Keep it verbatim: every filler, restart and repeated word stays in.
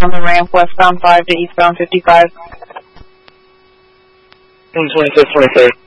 on the ramp, westbound five to eastbound fifty-five. twenty-fifth, twenty-third.